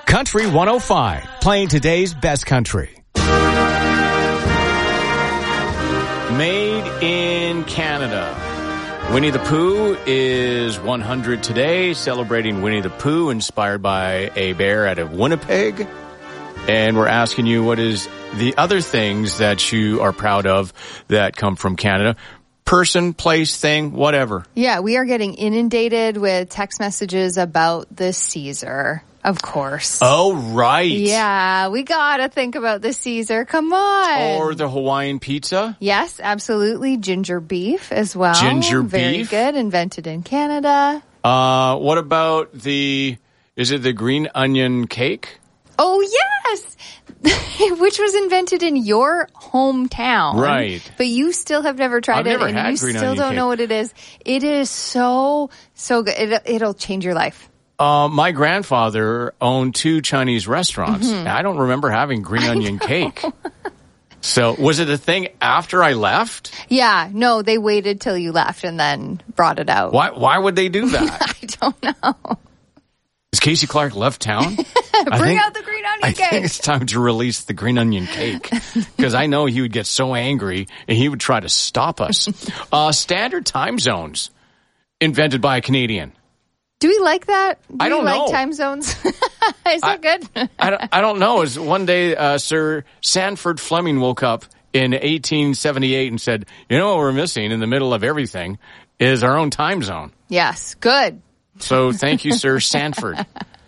Country 105, playing today's best country. Made in Canada. Winnie the Pooh is 100 today, celebrating Winnie the Pooh, inspired by a bear out of Winnipeg. And we're asking you, what is the other things that you are proud of that come from Canada? Person, place, thing, whatever. Yeah, we are getting inundated with text messages about the Caesar, of course. Oh, right. Yeah, we gotta think about the Caesar. Come on. Or the Hawaiian pizza. Yes, absolutely. Ginger beef as well. Ginger Very beef. good. Invented in Canada. What about is it the green onion cake? Oh, yes. Which was invented in your hometown. Right. But you still have never tried I've it. never and had you green still onion don't cake. know what it is. It is so good. It'll change your life. My grandfather owned 2 Chinese restaurants. Mm-hmm. I don't remember having green onion cake. So was it a thing after I left? Yeah. No, they waited till you left and then brought it out. Why would they do that? I don't know. Is Casey Clark left town? Bring out the green onion I cake. think it's time to release the green onion cake, because I know he would get so angry and he would try to stop us. Standard time zones invented by a Canadian. Do we like that? I don't we like know. time zones? Is that good? I don't know. Is one day Sir Sanford Fleming woke up in 1878 and said, "You know what we're missing in the middle of everything is our own time zone." Yes. Good. So thank you, Sir Sanford.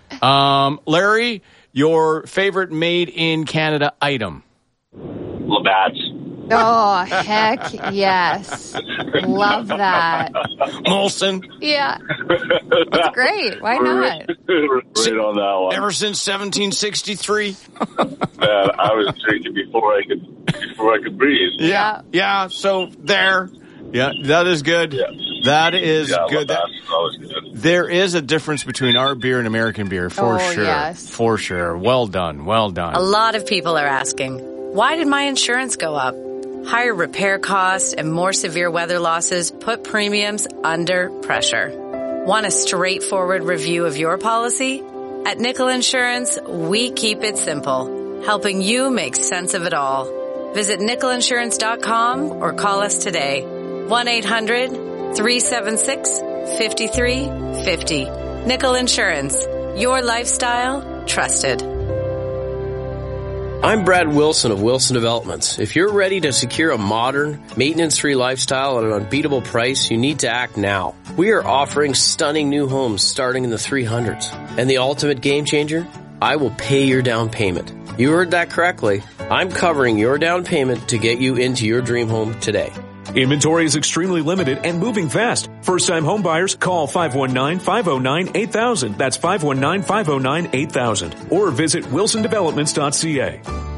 Larry, your favorite made in Canada item? Labatt's. Oh, heck yes. Love that. Molson. Yeah. That's great. Why not? Right on that one. Ever since 1763. Man, I was drinking before I could breathe. Yeah. So there. Yeah, that is good. Yeah. That is good. Labatt's always good. There is a difference between our beer and American beer, for Oh, sure. yes. For sure. Well done. Well done. A lot of people are asking, why did my insurance go up? Higher repair costs and more severe weather losses put premiums under pressure. Want a straightforward review of your policy? At Nickel Insurance, we keep it simple, helping you make sense of it all. Visit nickelinsurance.com or call us today. 1-800-376-5350. Nickel Insurance. Your lifestyle, trusted. I'm Brad Wilson of Wilson Developments. If you're ready to secure a modern, maintenance-free lifestyle at an unbeatable price, you need to act now. We are offering stunning new homes starting in the 300s. And the ultimate game changer? I will pay your down payment. You heard that correctly. I'm covering your down payment to get you into your dream home today. Inventory is extremely limited and moving fast. First-time home buyers, call 519-509-8000. That's 519-509-8000. Or visit wilsondevelopments.ca.